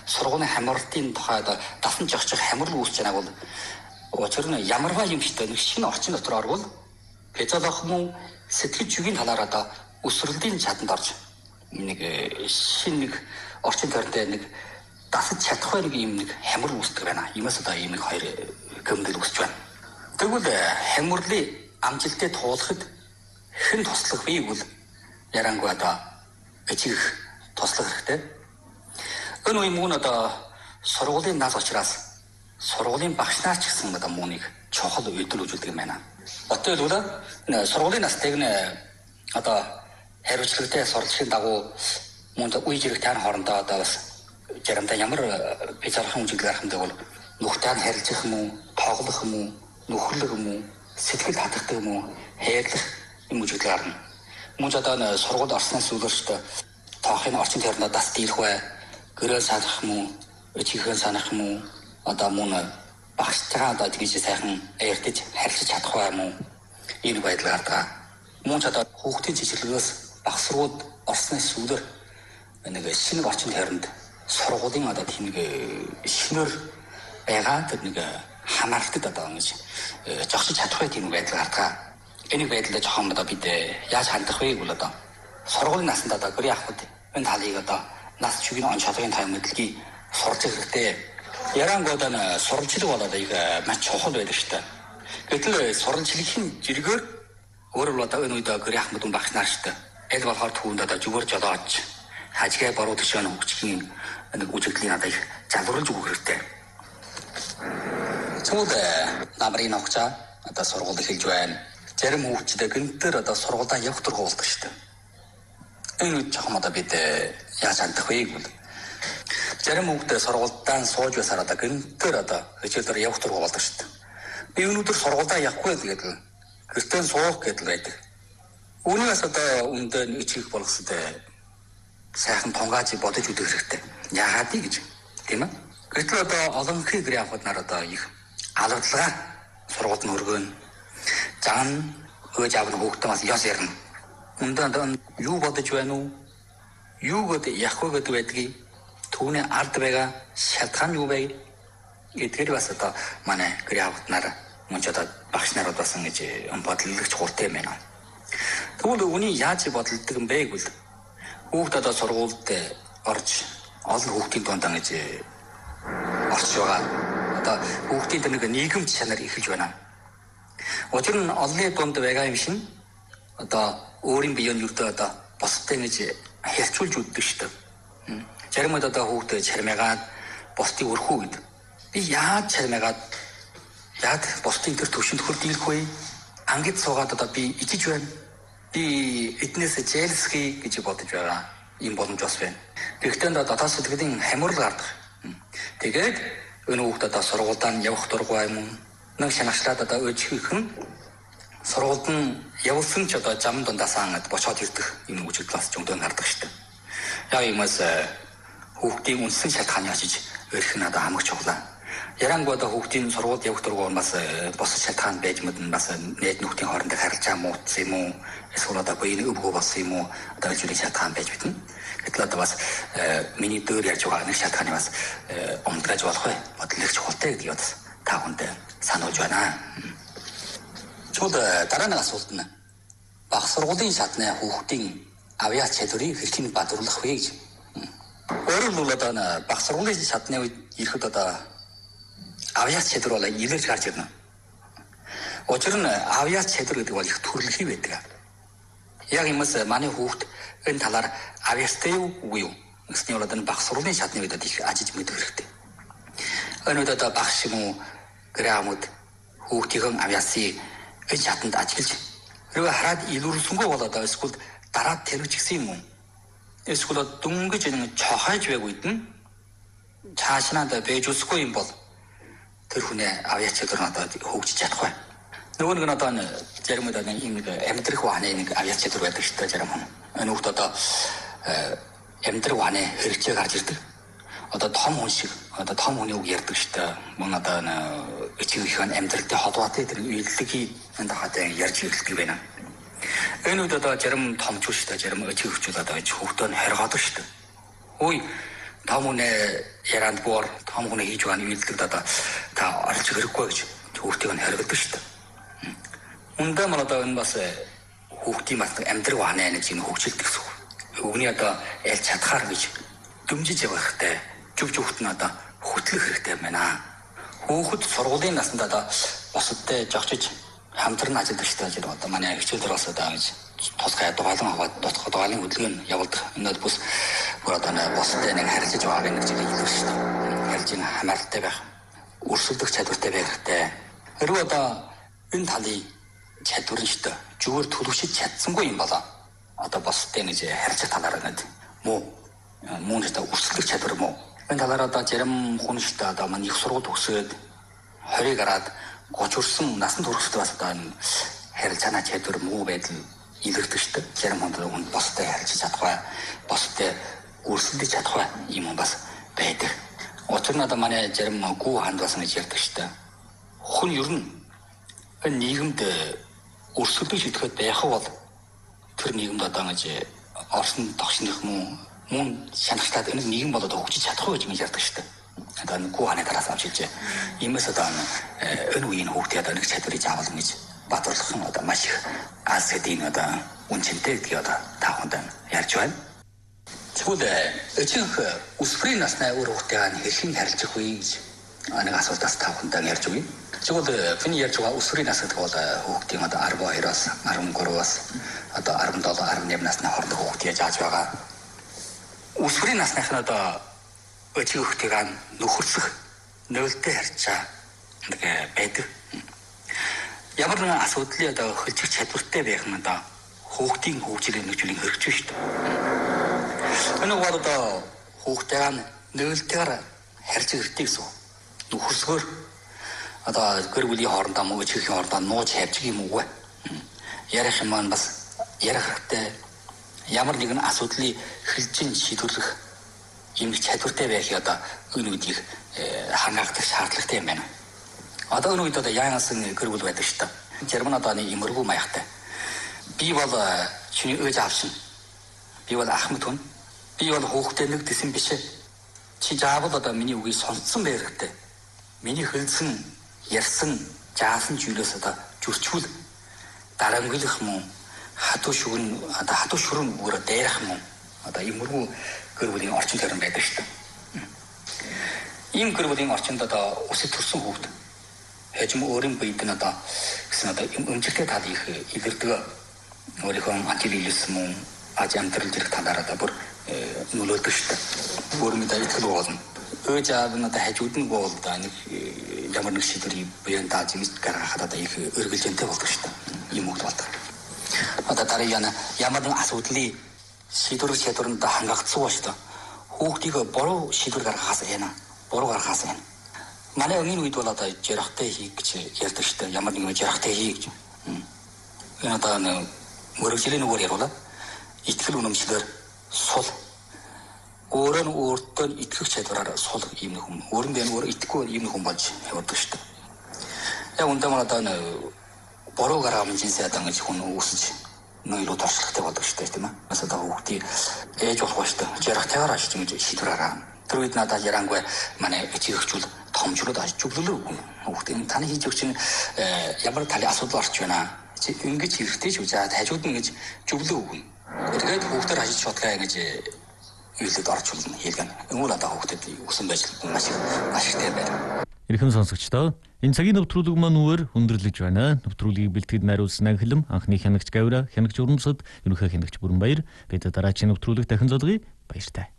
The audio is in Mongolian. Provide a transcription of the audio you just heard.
сургуулийн хамралтын тухай одоо дасан жогчих хамрал үүсэж байгааг бол учир нь ямарваа юм шигтэй нэг шинэ орчин дотор орвол физиологи мөн сэтгэл зүйн талаар одоо өсвөрлөлийн чаданд орж нэг шинэ нэг орчин тойронтой нэг дасаж чадахгүй нэг юм нэг хамрал үүсдэг байна. Иймээс одоо ийм нэг хоёр гэмтэл үүсэж байна. Тэгвэл хамралын амжилтыг туулахад хэн туслах вэ гэвэл ярангуй одоо эцэг туслах хэрэгтэй. Энэ үе мөн одоо сургуулийн нас учраас сургуулийн багш нар ч гэсэн одоо мууныг чухал өдөл үзүүлдэг юм байна. Одоо л сургуулийн настайг нь одоо хариуцлагатай сурлагын дагуу мөн үе зэрэгтэй хоорондоо одоо бас заримдаа ямар физиологийн үзэгдэл гарах юм бэ бол нүхтэй харилцах юм уу, тоглох юм уу, нөхөрлөх юм уу, сэтгэл хатгах юм уу, хайрлах юм үзэгдэл гарна. Мөн ч одоо сургуульд орсноос үлэрч тоохын орчин тойрондоо дас дийлэх бай, гэрээ санах юм уу, өчигхэн санах юм уу, одоо мөн багштайгаа одоо тэгж сайхан ярьдаж харилцаж чадах бай юм уу, энэ байдал гардаг. Мөн ч одоо хүүхдийн жижиглэгээс баг сургуульд орсноос үлэр нэг шинэ орчин тойронд сургуулийн одоо тийм нэг шинээр байгаа нэг хамаалтад одоо ингэж зогсож чадах бай тийм байдал гардаг. Энийг байдлаа жоохон одоо бид яаж хандах вэ гэвэл одоо сургуулийн насанд одоо гэрээ авахд энэ талыг одоо нас чигийн он чадрын тайм мэдлэгийг сурч хэрэгтэй. Ярангууд нь сурчлаг бол одоо их маш чухал байдаг шүү дээ. Гэтэл сурчлагийн зэрэгээр өөрөөр одоо энэ үед гэрээ авах багш нар шүү дээ. Аль болохоор түүнд одоо зүгээр жолооч хажгаа баруун тишээ хөгжихийн нэг үзэгдлийн одоо их залруулж өгөх хэрэгтэй. Цууд намрын огцаа одоо сургууль эхэлж байна. Зарим хүүхдтэй гэнтэр одоо сургуультай явах тургуу болдог шүү дээ. Энэ үед жоохон одоо бид яаж хандах вэ гэвэл зарим хүүхдтэй сургуультай сууж байсаар одоо гэнтэр одоо хичээлээр явах тургуу болдог шүү дээ. Би өнөөдөр сургуультай явахгүй гэдэг гэртээ суух гэдэг байдаг. Үүнээс одоо үндэ нэг чих болгостой сайхан тунгааж бодож үзэх хэрэгтэй. Яагаад гэж тийм ээ. Гэтэл одоо олонхын гэрээ авахд нар одоо их алгадлагаа сургуульд нь өргөөн. Зан өөж аав нь хүүхдээ бас яс ярина. Үндэ юу бодож байна уу? Юу гэдэг явах вэ гэдэг байдгийг түүний ард байгаа шалтгаан юу вэ гэдгээр бас одоо манай гэрээ авахд нар мөн ч одоо багш нарууд бас ингэж бодлогч хуртай юм байна. Тэгвэл үний яаж бодлдог юм бэ гэвэл хүүхд одоо сургуульд орж олон хүүхдийн дунд ингэж орж байгаа. Одоо хүүхдийн нэг нийгэмч чанар эхэлж байна. Учир нь олонний дунд байгаа юм шин одоо өөрийн биеийг юрдөө одоо бостой гэж хэрчүүлж үздэг шүү дээ. Зарим удаа одоо хүүхд чармайгаад босдыг өрхүү гэдэг. Би яаж чармайгаад яад босдын тэр төвшөнд хөрдийлэх вэ? Ангид суугаад одоо би ичиж байна. Би эднээс зээлсхий гэж бодож байгаа. Ийм боломж бас байна. Гэхдээ дотоод сэтгэлийн хамрал гардаг. Тэгээд энэ хүүхд одоо сургуульд явах дургуй юм уу? Нэг шанагчлаад одоо өчгөх нь сургуульд нь явуулсан ч одоо зам дундаасаа бочоод ирдэх юм үжигдэл бас зөндөө гардаг шүү дээ. Яг юмас хүүхдийн үндсэн шалтгааны очиж өрөх нь одоо хамаг чухал. Ярангуй одоо хүүхдийн сургуульд явах дургуй нь бас босож шалтгаан байж мэднэ бас нийт нөхдийн хоорондоо харилцаа муутсан юм уу? Эсвэл одоо буйны өвгөө болсон юм уу? Одоо зүйлийн шалтгаан байж мэднэ. Гэтэл одоо бас миний дөр ярьж байгаа нэг шалтгааны бас өмдгэж болох бай. Бодлогч чухалтай гэдгийг бас та хүнд сануулж байна. Чууд дараа нэг асуулт нь баг сургуулийн шатны хүүхдийн авьяас чадварыг хэрхэн бадруулах вэ гэж. Өөрөөр хэлбэл одоо баг сургуулийн шатны үед ирэхэд одоо авьяас чадвар бол илэрч гарч ирнэ. Учир нь авьяас чадвар гэдэг бол их төрөлхий байдаг. Яг юмс манай хүүхд энэ талаар авьяастай юу үгүй юу? Гэсний бол одоо баг сургуулийн шатны үед их ажиж мэдэх хэрэгтэй. Энэ үед одоо багш юм уу грамууд хүүхдийн авьяасыг энэ шатанд ажиглаж хэрвээ хараад илүүрсэнгүй бол одоо эсвэл дараад тэрвч гисэн юм уу? Эсвэл дүнгэж нэг чохойж байг үед нь цаашнаа байж усгүй юм бол тэр хүний авьяас чадвар одоо хөгжиж чадахгүй. Нөгөө нэг одоо зарим удаа нэг амьдрах ухааны нэг авьяас чадвар байдаг шүү дээ зарим хүн. Энэ хүүхд одоо амьдрах ухааны хэрэгцээ гарч ирдэг. Одоо том хүн шиг одоо том хүний үг ярьдаг шүү дээ. Мөн одоо эцэгийнхэн амьдралтай холбоотой тэр үйлдэлийг энэ хатаа ярьж ирдэг байна. Энэ үед одоо зарим томчууд шүү дээ зарим эцэгчүүд одоо хүүхдөө хоригоодог шүү дээ. Үй Таамууны яранд боор таамууны хийж байгаа үйлдэлд одоо та орж ирэхгүй гэж хүүхдийг нь хоригддаг шүү дээ. Үндэ мөн одоо энэ бас хүүхдийн бас амьдрал ванаа гэж энэ хөгжилдэг гэсэн. Өвгний одоо ялж чадхаар гэж дэмжиж явах хэрэгтэй. Зүв зүвт нь одоо хөтлөх хэрэгтэй байна. Хүүхэд сургуулийн наснд одоо босодтой жогчиж хамтран ажилладаг шүү дээ. Одоо манай хичээлдэр бас одоо гэж тусгай дугаалan аваад дугаалын хөдөлгөөнд явуулдаг. Энэ бас бүр одоо босодтой нэг харилцаж байгааг нэг зүйл хэлдэг шүү дээ. Харилцан хамааралтай байх, өрсөлдөх чадвартай байх хэрэгтэй. Хэрвээ одоо энэ талын чадвар нь шүү дээ. Зүгээр төлөвшөж чадсангүй юм болоо. Одоо босодтой нэг харилцах талаар нэг муу нэг өрсөлдөх чадвар муу. Энэ талаар одоо зарим хүн шүү дээ. Одоо манай их сургууль төгсөөд 20 гараад 30 хүрсэн насанд хүрэхдээ бас одоо энэ харилцааны чадвар муу байдал илэрдэг шүү дээ. Зарим хүн бостой харилцаж чадахгүй, бостой өрсөлдөж чадахгүй юм бас байдаг. Учир нь одоо манай зарим гүү ханд бас гэж ярьдаг шүү дээ. Хүн ер нь энэ нийгэмд өрсөлдөж идэхэд байх бол тэр нийгэмд одоо гэж орсон тогшных мөн шаналчлаад энэ нийгэм бол одоо хөгжиж чадахгүй гэж ярьдаг шүү дээ. Одоо гүү ханы тараас авч хэлжээ. Иймээс одоо энэ үеийн хүүхдээ одоо нэг чадварыг заавал гэж батлах нь одоо маш их алс гэдгийг одоо үнцэнтэй гэдгийг одоо та бүхэнд ярьж байна. Тэгвэл эцэг үсвэрийн насны өөр хүүхдтэйгээ хэрхэн харилцах вэ гэж нэг асуултаас та бүхэнд ярьж өгье. Тэгвэл миний ярьж байгаа үсвэрийн нас гэдэг бол хүүхдийн одоо 12-аас 13-аас одоо 17-18 насны хоорондох хүүхдийг зааж байгаа. Үсвэрийн насных нь одоо эцэг хүүхдтэйгээ нөхөрлөх нөлөөтэй харьцаа байдаг. Ямар нэгэн асуудлыг одоо хөлжих чадвартай байх нь одоо хүүхдийн хөгжлийн нөхцөлийг хэрэгжиж шүү дээ. Энэ бол одоо хүүхдтэйгээ нөлөөтэйгээр харьцах хэрэгтэй гэсэн. Нөхөрсгөр одоо гэр бүлийн хоорондоо мөн эцгийн хоорондоо нууж хайвчих юм уу? Ярих юм маань бас ярих хэрэгтэй. Ямар нэгэн асуудлыг хэлжин шийдвэрлэх юм чадвартай байхыг одоо энэ үеийг хангалттай шаардлагатай юм байна. Одоо энэ үед одоо яанасан гэр бүл байдаг шүү дээ. Зарим нь одоо нэг имэргүй маягтай. Би бол чиний ээж аав шин. Би бол ах мэд хүн. Би бол хүүхдээ нэг дэсэн биш. Чи заавал одоо миний үгийг сонссон байх хэрэгтэй. Миний хэлсэн, ярьсан, заасан зүйлээс одоо зөрчүүл дарамглах мөн хатуу шүрэн бүр дайрах мөн одоо имэргүй гэр бүлийн орчин тойрон байдаг шүү дээ. Ийм гэр бүлийн орчинд одоо өсөж төрсэн хүүхд хажим өөрийн биед нь одоо гэсэн одоо өмчлөлтэй тал их илэрдэг. Өөрийнхөө антилилс мөн аж амьдрал зэрэг талаар одоо бүр нөлөөлдөг шүү дээ. Бүр мэдээ итгэл болно. Ээж аав нь одоо хажууд нь бол одоо нэг ямар нэг шийдвэрийг биеийн дааж ингэж гаргахад одоо их өргөлжөнтэй болдог шүү дээ. Ийм үг болдог. Одоо дараа ямар нэгэн асуудлыг шийдвэрлэх чадварт хангагдсан шүү дээ. Хүүхдийг буруу шийдвэр гаргахаас байна. Манай өмнө үед бол одоо жарахтай хийх гэж ярьдаг шүү дээ. Ямар нэгэн жарахтай хий гэж. Энэ одоо мөрөгжлийн үгээр яриулаа. Итгэл үнэмшлэр сул. Өөрөө нь өөртөө итгэх чадвараар сул юм хүн. Өөрөндөө өөрөө итгэхгүй юм хүн болж явдаг шүү дээ. Яг үндэ маань одоо буруу гараа хэмжээсээ одоо ингэж хүн үүсэж нөлөө туршлагатай болдог шүү дээ тийм ээ. Бас одоо хүүхдийг ээж болох шүү дээ. Жарахтайгаар ажиж ингэж шийдвэраараа. Тэр үед надад ярангүй манай эцэг эхчүүл томжроод ажиж өглөөлөө хүүхдийн таны хийж өгч ямар талын асуудал орч байна. Чи ингэж хэрэгтэй шүү. За хажууд нь ингэж зөвлөө өгнө. Тэгээд хүүхдээр ажиж шотлаа ингэж үйлдэлд орж үлдэн хийлгэн. 응уул одоо хүүхдэд өсөн байж маш ихтэй байна. Ирхэм сонсогчдоо энэ цагийн нэвтрүүлэг маань үүгээр өндөрлөж байна. Нэвтрүүлгийг бэлтгэд найруулсан Анхлам, анхны хянагч Гавра, хянагч Урамсад, ерөнхий хянагч Бүрэнбаяр. Бид дараагийн нэвтрүүлэгт дахин золгоё. Баяртай.